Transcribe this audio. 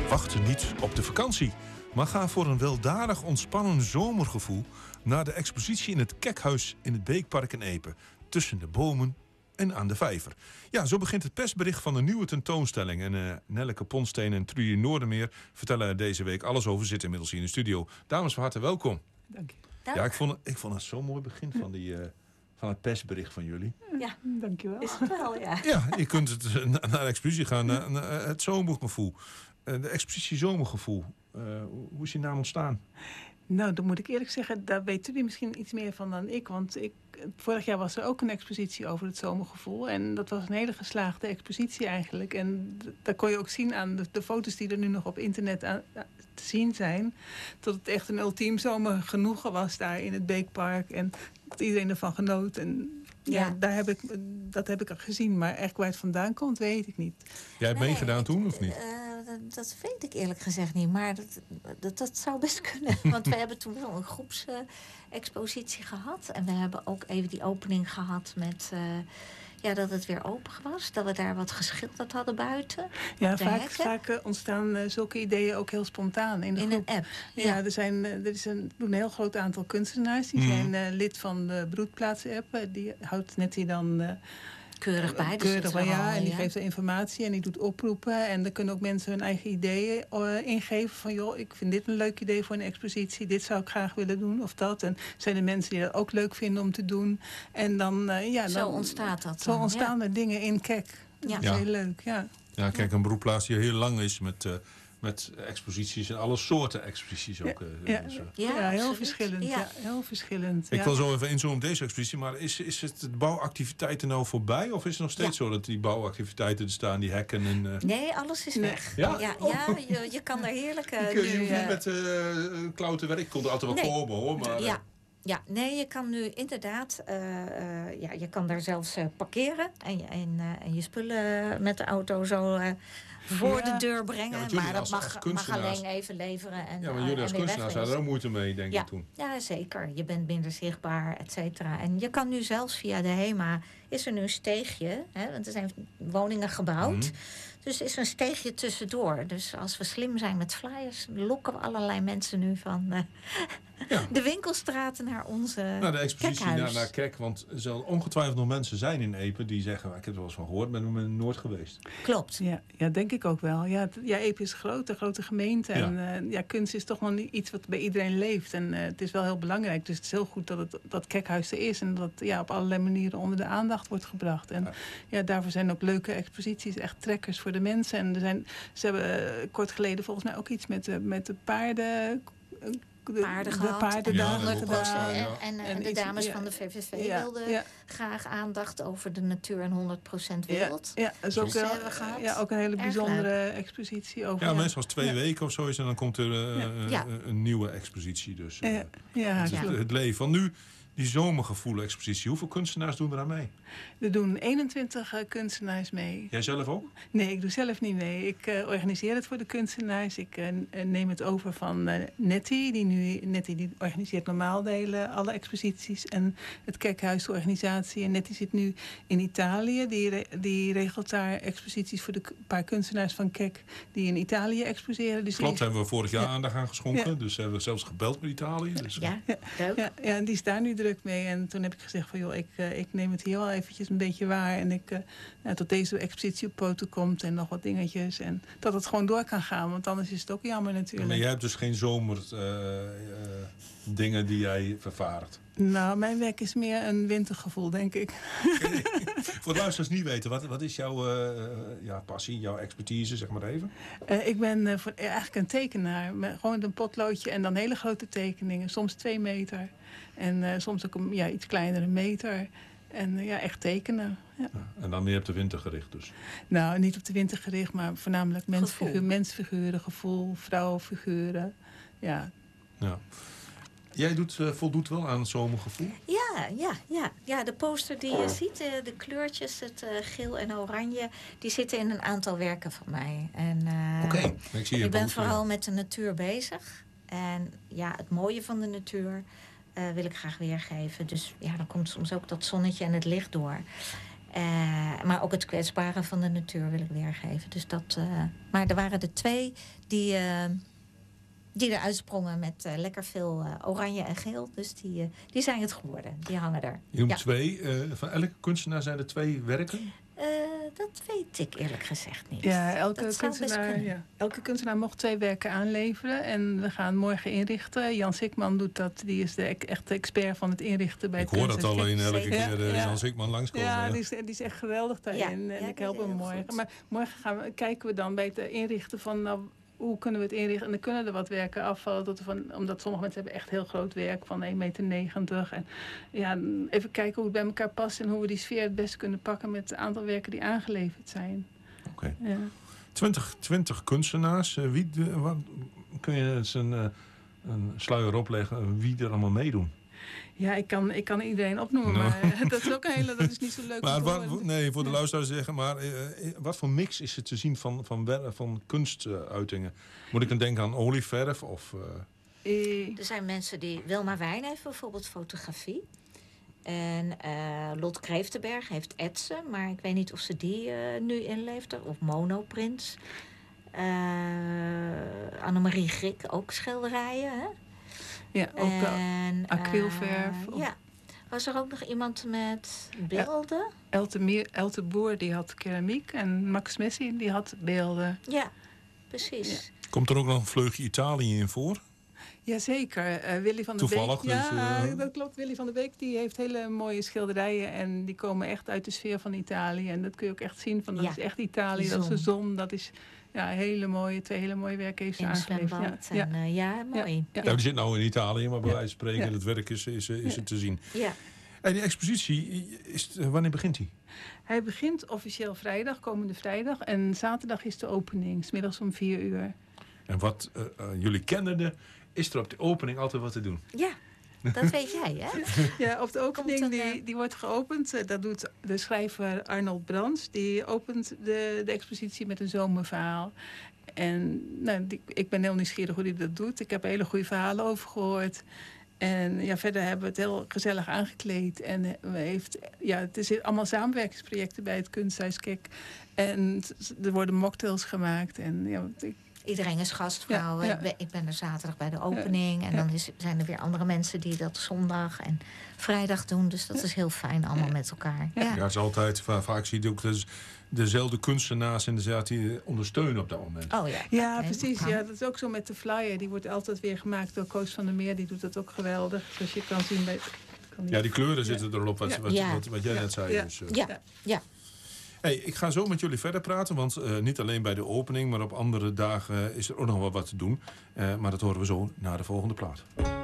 Wacht niet op de vakantie, maar ga voor een weldadig ontspannen zomergevoel naar de expositie in het Kekhuis in het Beekpark in Epe. Tussen de bomen en aan de vijver. Ja, zo begint het persbericht van de nieuwe tentoonstelling. En Nelleke Ponsteen en Trudy Noordermeer vertellen er deze week alles over. Zitten inmiddels hier in de studio. Dames, van harte welkom. Dank je. Ja, ik vond het zo'n mooi begin van het persbericht van jullie. Ja, dankjewel. Is het wel, ja. Ja, je kunt naar de expositie gaan, naar het zomergevoel. De expositie zomergevoel. Hoe is die naam ontstaan? Nou, dan moet ik eerlijk zeggen, daar weet jullie misschien iets meer van dan ik. Want vorig jaar was er ook een expositie over het zomergevoel. En dat was een hele geslaagde expositie eigenlijk. En daar kon je ook zien aan de foto's die er nu nog op internet te zien zijn. Dat het echt een ultiem zomergenoegen was daar in het Beekpark. En dat iedereen ervan genoot. En ja, dat heb ik al gezien. Maar echt waar het vandaan komt, weet ik niet. Jij hebt meegedaan toen, of niet? Dat weet ik eerlijk gezegd niet. Maar dat zou best kunnen. Want we hebben toen wel een groepsexpositie gehad. En we hebben ook even die opening gehad met... dat het weer open was. Dat we daar wat geschilderd hadden buiten. Ja, vaak ontstaan zulke ideeën ook heel spontaan in een app. Ja, er is een heel groot aantal kunstenaars. Die zijn lid van de Broedplaats-app. Die houdt Nettie dan... keurig bij. En die geeft de informatie en die doet oproepen. En dan kunnen ook mensen hun eigen ideeën ingeven. Van joh, ik vind dit een leuk idee voor een expositie. Dit zou ik graag willen doen of dat. En zijn er mensen die dat ook leuk vinden om te doen. En dan, zo ontstaat dat. Zo ontstaan er dingen in Kek. Dat is heel leuk, ja. Ja, kijk, een beroepplaats die heel lang is met exposities en alle soorten exposities ook. Heel verschillend. Ja, heel verschillend. Ik wil zo even inzoomen op deze expositie, maar is het de bouwactiviteiten nou voorbij? Of is het nog steeds zo dat die bouwactiviteiten er staan, die hekken? En, Nee, alles is weg. Ja? Je kan daar heerlijk... je hoeft niet met klauwen werk. Ik kon er altijd wel komen hoor. Maar, Ja, nee, je kan nu inderdaad... je kan daar zelfs parkeren en je spullen met de auto zo... voor de deur brengen, maar dat mag alleen even leveren. Maar jullie als kunstenaars hadden er ook moeite mee, denk ik toen. Ja, zeker. Je bent minder zichtbaar, et cetera. En je kan nu zelfs via de HEMA... is er nu een steegje, want er zijn woningen gebouwd. Dus is er een steegje tussendoor. Dus als we slim zijn met flyers... lokken we allerlei mensen nu van de winkelstraten naar onze de expositie naar Kek. Want er zullen ongetwijfeld nog mensen zijn in Epe... die zeggen, ik heb er wel eens van gehoord, ben er nooit geweest. Klopt. Ja, denk ik ook wel. Ja, Epe is een grote gemeente. En kunst is toch wel iets wat bij iedereen leeft. En het is wel heel belangrijk. Dus het is heel goed dat Kekhuis er is. En dat op allerlei manieren onder de aandacht wordt gebracht. En daarvoor zijn ook leuke exposities. Echt trekkers voor de mensen. En ze hebben kort geleden volgens mij ook iets met de paarden... paardendagen gedaan. En de dames van de VVV wilden graag aandacht over de natuur en 100% wild. Ja, dat is ook een hele bijzondere expositie over. Ja, meestal 2 weken of zo is en dan komt er een nieuwe expositie. Dus het leven van nu. Die zomergevoel-expositie. Hoeveel kunstenaars doen er aan mee? Er doen 21 kunstenaars mee. Jij zelf ook? Nee, ik doe zelf niet mee. Ik organiseer het voor de kunstenaars. Ik neem het over van Nettie. Nettie die organiseert normaal alle exposities. En het Kekhuis, de organisatie. En Nettie zit nu in Italië. Die regelt daar exposities voor de paar kunstenaars van Kek... die in Italië exposeren. Dus klopt, hebben we vorig jaar aandacht aan geschonken. Ja. Dus hebben we zelfs gebeld met Italië. Dus, en die is daar nu druk mee. En toen heb ik gezegd van ik neem het hier wel eventjes een beetje waar. En tot deze expositie op poten komt en nog wat dingetjes. En dat het gewoon door kan gaan. Want anders is het ook jammer natuurlijk. Maar jij hebt dus geen zomer dingen die jij vervaardigt? Nou, mijn werk is meer een wintergevoel, denk ik. Okay. Voor de luisteraars niet weten, wat is jouw passie, jouw expertise, zeg maar even? Ik ben eigenlijk een tekenaar. Met gewoon een potloodje en dan hele grote tekeningen. Soms 2 meter. En soms ook iets kleinere meter. En echt tekenen. Ja. En dan meer op de winter gericht dus? Nou, niet op de winter gericht, maar voornamelijk mensfiguren, gevoel, vrouwenfiguren. Ja. Jij voldoet wel aan het zomergevoel? Ja, de poster die je ziet, de kleurtjes, het geel en oranje... die zitten in een aantal werken van mij. Oké. Ik ben vooral met de natuur bezig. En het mooie van de natuur wil ik graag weergeven. Dus dan komt soms ook dat zonnetje en het licht door. Maar ook het kwetsbare van de natuur wil ik weergeven. Dus maar er waren er 2 die eruit sprongen met lekker veel oranje en geel. Dus die zijn het geworden. Die hangen er. Je noemt 2. Van elke kunstenaar zijn er 2 werken? Dat weet ik eerlijk gezegd niet. Ja, elke kunstenaar mocht 2 werken aanleveren. En we gaan morgen inrichten. Jan Sikman doet dat. Die is de echte expert van het inrichten bij het Ik hoor dat al in elke Zeker. keer Jan Sikman langskomen. Ja, die is echt geweldig daarin. Ja, En ik help hem morgen. goed. Maar morgen kijken we dan bij het inrichten van... hoe kunnen we het inrichten? En dan kunnen er wat werken afvallen. Omdat sommige mensen hebben echt heel groot werk van 1,90 meter. En ja, even kijken hoe het bij elkaar past. En hoe we die sfeer het best kunnen pakken met het aantal werken die aangeleverd zijn. Oké. Ja. 20 kunstenaars. Kun je eens een sluier opleggen wie er allemaal meedoen? Ja, ik kan iedereen opnoemen, maar dat is ook dat is niet zo leuk. Maar voor de luisteraars zeggen, maar wat voor mix is het te zien van kunstuitingen? Moet ik dan denken aan olieverf of... Er zijn mensen die... Wilma Wijn heeft bijvoorbeeld fotografie. En Lot Kreeftenberg heeft etsen, maar ik weet niet of ze die nu inleeft. Of monoprints. Annemarie Grik, ook schilderijen, hè? Ja, ook acrylverf. Ja. Was er ook nog iemand met beelden? Elte Boer, die had keramiek. En Max Messi, die had beelden. Ja, precies. Ja. Komt er ook nog een vleugje Italië in voor? Jazeker. Willy van der Toevallig, Beek. Ja, dus, dat klopt. Willy van der Beek die heeft hele mooie schilderijen. En die komen echt uit de sfeer van Italië. En dat kun je ook echt zien. Dat is echt Italië. Dat is de zon. Dat is... Ja, 2 hele mooie werken heeft ze aangeleverd. Mooi. Ja, die zit nou in Italië, maar bij wijze van spreken, het werk is het te zien. Ja. En die expositie, wanneer begint die? Hij begint officieel vrijdag, komende vrijdag. En zaterdag is de opening, 's middags om 4 uur. En wat jullie kennende, is er op de opening altijd wat te doen? Ja, dat weet jij, hè? Ja, op de opening die wordt geopend. Dat doet de schrijver Arnold Brands. Die opent de expositie met een zomerverhaal. En ik ben heel nieuwsgierig hoe hij dat doet. Ik heb hele goede verhalen over gehoord. En verder hebben we het heel gezellig aangekleed. En het is allemaal samenwerkingsprojecten bij het Kunsthuis Kek. En er worden mocktails gemaakt. En iedereen is gastvrouw. Ja. Ik ben er zaterdag bij de opening. En dan zijn er weer andere mensen die dat zondag en vrijdag doen. Dus dat is heel fijn allemaal met elkaar. Ja, het is altijd, vaak zie je ook dezelfde kunstenaars inderdaad die ondersteunen op dat moment. Oh ja. Ja, precies. Ja, dat is ook zo met de flyer. Die wordt altijd weer gemaakt door Koos van der Meer. Die doet dat ook geweldig. Zoals je kan zien bij... Ja, die kleuren zitten erop, wat jij net zei. Ja. Dus, Ja. Hey, ik ga zo met jullie verder praten, want niet alleen bij de opening, maar op andere dagen is er ook nog wel wat te doen. Maar dat horen we zo na de volgende plaat.